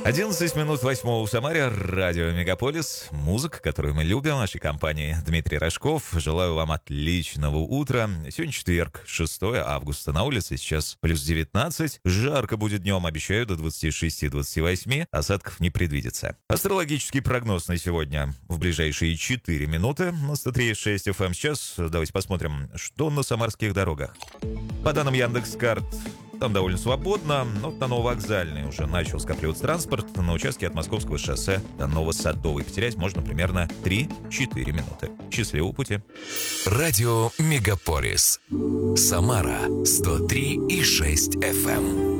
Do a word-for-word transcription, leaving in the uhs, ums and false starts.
одиннадцать минут восьмого в Самаре. Радио Мегаполис. Музыка, которую мы любим. В нашей компании Дмитрий Рожков. Желаю вам отличного утра. Сегодня четверг, шестое августа. На улице сейчас плюс девятнадцать. Жарко будет днем, обещаю, до двадцати шести - двадцати восьми. Осадков не предвидится. Астрологический прогноз на сегодня в ближайшие четыре минуты на сто три и шесть эф эм. Сейчас давайте посмотрим, что на самарских дорогах. По данным Яндекс.Карт, там довольно свободно, но на Нововокзальной уже начал скапливаться транспорт. На участке от Московского шоссе до Новосадовой потерять можно примерно три-четыре минуты. Счастливого пути. Радио Мегаполис. Самара сто три и шесть эф эм.